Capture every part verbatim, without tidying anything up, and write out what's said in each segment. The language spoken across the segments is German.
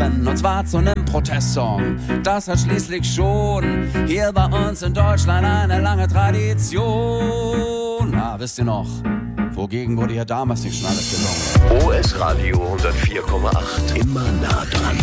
rappen, und zwar zu nem Protestsong. Das hat schließlich schon hier bei uns in Deutschland eine lange Tradition. Na, wisst ihr noch, wogegen wurde ja damals nicht schon alles gesungen? O S Radio hundertvier Komma acht. Immer nah dran.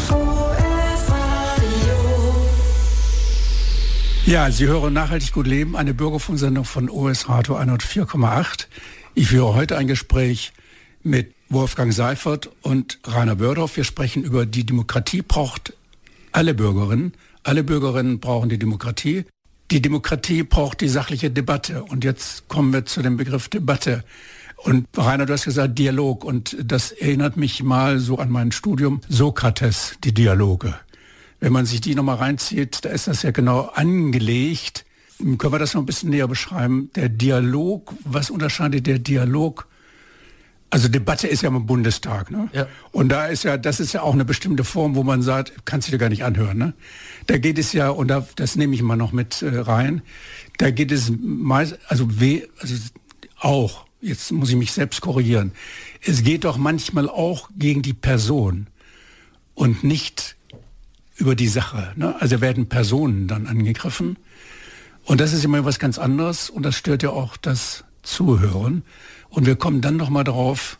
Ja, Sie hören Nachhaltig gut leben, eine Bürgerfunksendung von O S Radio hundertvier Komma acht. Ich führe heute ein Gespräch mit Wolfgang Seifert und Rainer Bördorf. Wir sprechen über die Demokratie braucht alle Bürgerinnen. Alle Bürgerinnen brauchen die Demokratie. Die Demokratie braucht die sachliche Debatte. Und jetzt kommen wir zu dem Begriff Debatte. Und Rainer, du hast gesagt Dialog. Und das erinnert mich mal so an mein Studium. Sokrates, die Dialoge. Wenn man sich die nochmal reinzieht, da ist das ja genau angelegt. Können wir das noch ein bisschen näher beschreiben? Der Dialog, was unterscheidet der Dialog? Also Debatte ist ja im Bundestag, ne? Ja. Und da ist ja, das ist ja auch eine bestimmte Form, wo man sagt, kannst du dir gar nicht anhören, ne? Da geht es ja, und da, das nehme ich mal noch mit äh, rein, da geht es meist, also, weh, also auch, jetzt muss ich mich selbst korrigieren, es geht doch manchmal auch gegen die Person und nicht über die Sache, ne? Also werden Personen dann angegriffen und das ist immer was ganz anderes und das stört ja auch das Zuhören. Und wir kommen dann noch mal darauf,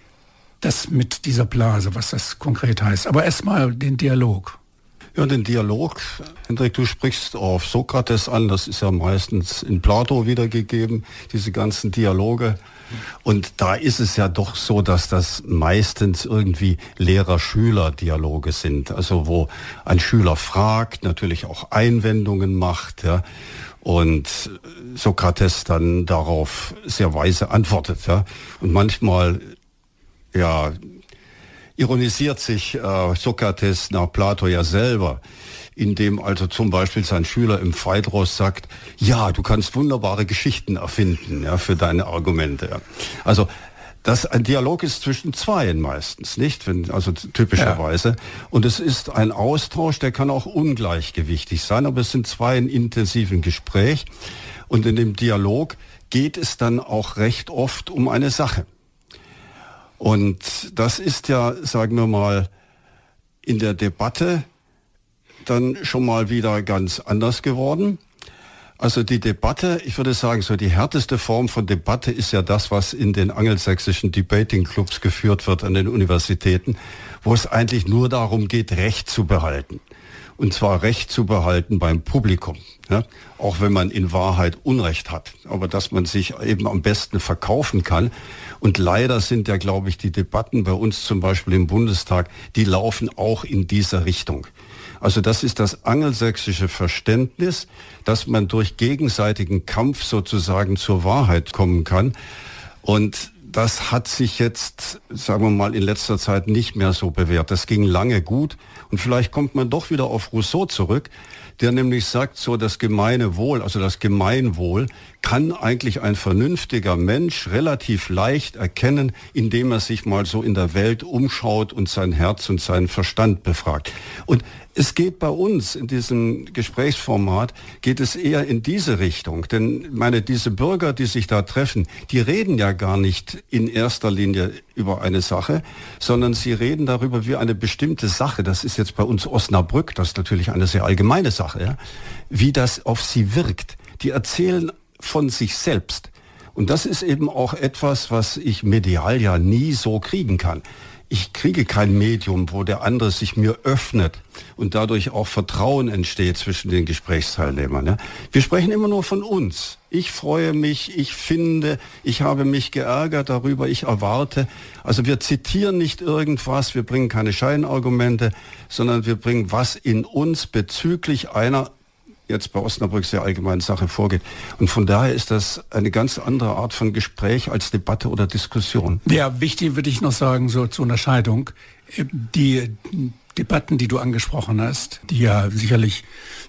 das mit dieser Blase, was das konkret heißt. Aber erstmal den Dialog. Ja, den Dialog, Hendrik, du sprichst auf Sokrates an, das ist ja meistens in Plato wiedergegeben, diese ganzen Dialoge. Und da ist es ja doch so, dass das meistens irgendwie Lehrer-Schüler-Dialoge sind. Also wo ein Schüler fragt, natürlich auch Einwendungen macht, ja. Und Sokrates dann darauf sehr weise antwortet. Ja. Und manchmal ja, ironisiert sich äh, Sokrates nach Plato ja selber, indem also zum Beispiel sein Schüler im Phaedros sagt, ja, du kannst wunderbare Geschichten erfinden, ja, für deine Argumente. Ja. Also das, ein Dialog ist zwischen Zweien meistens, nicht? Wenn, also typischerweise. Ja. Und es ist ein Austausch, der kann auch ungleichgewichtig sein, aber es sind zwei in intensiven Gespräch. Und in dem Dialog geht es dann auch recht oft um eine Sache. Und das ist ja, sagen wir mal, in der Debatte dann schon mal wieder ganz anders geworden. Also die Debatte, ich würde sagen, so die härteste Form von Debatte ist ja das, was in den angelsächsischen Debating Clubs geführt wird an den Universitäten, wo es eigentlich nur darum geht, Recht zu behalten. Und zwar Recht zu behalten beim Publikum, ja? Auch wenn man in Wahrheit Unrecht hat, aber dass man sich eben am besten verkaufen kann. Und leider sind ja, glaube ich, die Debatten bei uns zum Beispiel im Bundestag, die laufen auch in dieser Richtung. Also das ist das angelsächsische Verständnis, dass man durch gegenseitigen Kampf sozusagen zur Wahrheit kommen kann. Und das hat sich jetzt, sagen wir mal, in letzter Zeit nicht mehr so bewährt. Das ging lange gut. Und vielleicht kommt man doch wieder auf Rousseau zurück, der nämlich sagt, so das gemeine Wohl, also das Gemeinwohl, kann eigentlich ein vernünftiger Mensch relativ leicht erkennen, indem er sich mal so in der Welt umschaut und sein Herz und seinen Verstand befragt. Und es geht bei uns in diesem Gesprächsformat, geht es eher in diese Richtung. Denn meine, diese Bürger, die sich da treffen, die reden ja gar nicht in erster Linie über eine Sache, sondern sie reden darüber, wie eine bestimmte Sache, das ist jetzt bei uns Osnabrück, das ist natürlich eine sehr allgemeine Sache, ja, wie das auf sie wirkt. Die erzählen von sich selbst. Und das ist eben auch etwas, was ich medial ja nie so kriegen kann. Ich kriege kein Medium, wo der andere sich mir öffnet und dadurch auch Vertrauen entsteht zwischen den Gesprächsteilnehmern. Ja. Wir sprechen immer nur von uns. Ich freue mich, ich finde, ich habe mich geärgert darüber, ich erwarte. Also wir zitieren nicht irgendwas, wir bringen keine Scheinargumente, sondern wir bringen, was in uns bezüglich einer jetzt bei Osnabrück sehr allgemeinen Sache vorgeht. Und von daher ist das eine ganz andere Art von Gespräch als Debatte oder Diskussion. Ja, wichtig würde ich noch sagen, so zur Unterscheidung. Die Debatten, die du angesprochen hast, die ja sicherlich,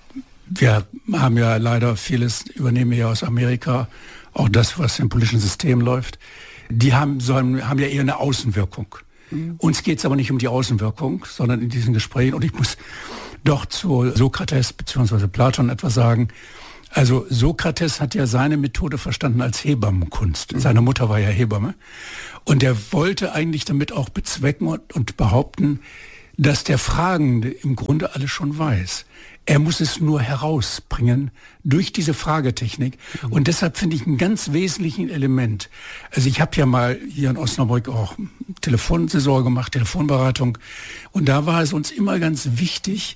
wir haben ja leider vieles, übernehmen wir ja aus Amerika, auch das, was im politischen System läuft, die haben, so, haben ja eher eine Außenwirkung. Mhm. Uns geht es aber nicht um die Außenwirkung, sondern in diesen Gesprächen, und ich muss doch zu Sokrates bzw. Platon etwas sagen. Also Sokrates hat ja seine Methode verstanden als Hebammenkunst. Mhm. Seine Mutter war ja Hebamme. Und er wollte eigentlich damit auch bezwecken und, und behaupten, dass der Fragende im Grunde alles schon weiß. Er muss es nur herausbringen durch diese Fragetechnik. Und deshalb finde ich ein ganz wesentliches Element. Also ich habe ja mal hier in Osnabrück auch Telefonsaison gemacht, Telefonberatung. Und da war es uns immer ganz wichtig,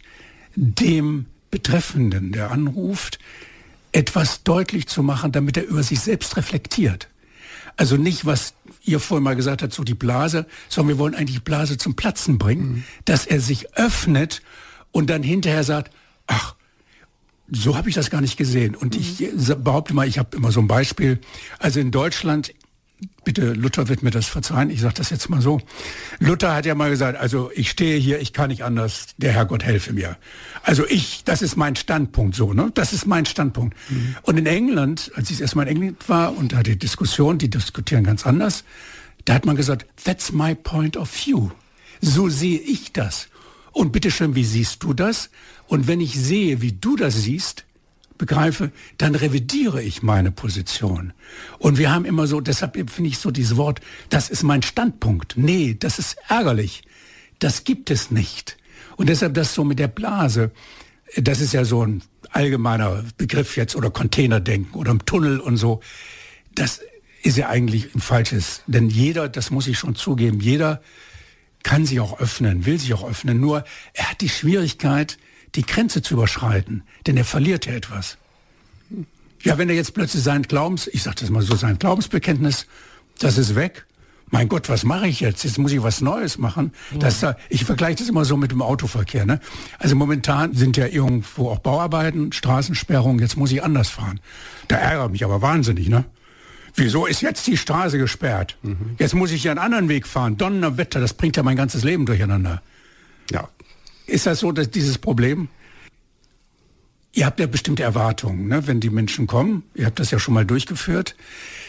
dem Betreffenden, der anruft, etwas deutlich zu machen, damit er über sich selbst reflektiert. Also nicht, was ihr vorhin mal gesagt habt, so die Blase, sondern wir wollen eigentlich die Blase zum Platzen bringen, mhm. dass er sich öffnet und dann hinterher sagt, ach, so habe ich das gar nicht gesehen. Und mhm. ich behaupte mal, ich habe immer so ein Beispiel. Also in Deutschland, bitte Luther wird mir das verzeihen, ich sage das jetzt mal so. Luther hat ja mal gesagt, also ich stehe hier, ich kann nicht anders, der Herrgott helfe mir. Also ich, das ist mein Standpunkt so, ne? Das ist mein Standpunkt. Mhm. Und in England, als ich erstmal in England war und da die Diskussion, die diskutieren ganz anders, da hat man gesagt, that's my point of view. So sehe ich das. Und bitteschön, wie siehst du das? Und wenn ich sehe, wie du das siehst, begreife, dann revidiere ich meine Position. Und wir haben immer so, deshalb finde ich so dieses Wort, das ist mein Standpunkt. Nee, das ist ärgerlich. Das gibt es nicht. Und deshalb das so mit der Blase, das ist ja so ein allgemeiner Begriff jetzt, oder Containerdenken oder im Tunnel und so. Das ist ja eigentlich ein falsches. Denn jeder, das muss ich schon zugeben, jeder kann sich auch öffnen, will sich auch öffnen. Nur er hat die Schwierigkeit, die Grenze zu überschreiten, denn er verliert ja etwas. Ja, wenn er jetzt plötzlich sein Glaubens, ich sage das mal so, sein Glaubensbekenntnis, das ist weg. Mein Gott, was mache ich jetzt? Jetzt muss ich was Neues machen. Ja. Das, ich vergleiche das immer so mit dem Autoverkehr. Ne? Also momentan sind ja irgendwo auch Bauarbeiten, Straßensperrungen, jetzt muss ich anders fahren. Da ärgert mich aber wahnsinnig, ne? Wieso ist jetzt die Straße gesperrt? Mhm. Jetzt muss ich ja einen anderen Weg fahren. Donnerwetter, das bringt ja mein ganzes Leben durcheinander. Ja. Ist das so, dass dieses Problem? Ihr habt ja bestimmte Erwartungen, ne? Wenn die Menschen kommen. Ihr habt das ja schon mal durchgeführt.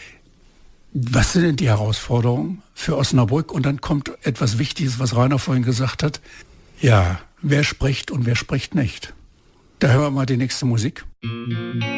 Was sind denn die Herausforderungen für Osnabrück? Und dann kommt etwas Wichtiges, was Rainer vorhin gesagt hat. Ja, wer spricht und wer spricht nicht. Da hören wir mal die nächste Musik.